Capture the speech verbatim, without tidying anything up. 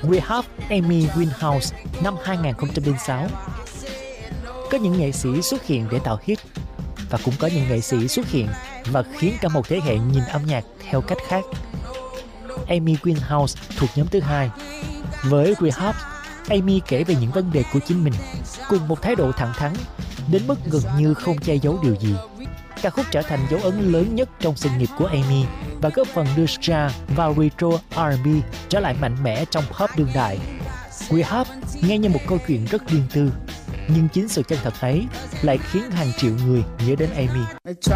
Rehab Amy Winehouse năm hai nghìn không trăm lẻ sáu. Có những nghệ sĩ xuất hiện để tạo hit, và cũng có những nghệ sĩ xuất hiện và khiến cả một thế hệ nhìn âm nhạc theo cách khác. Amy Winehouse thuộc nhóm thứ hai. Với Rehab, Amy kể về những vấn đề của chính mình cùng một thái độ thẳng thắn đến mức gần như không che giấu điều gì. Ca khúc trở thành dấu ấn lớn nhất trong sự nghiệp của Amy và góp phần đưa ska và retro R and B trở lại mạnh mẽ trong pop đương đại. Rehab nghe như một câu chuyện rất riêng tư, nhưng chính sự chân thật ấy lại khiến hàng triệu người nhớ đến Amy.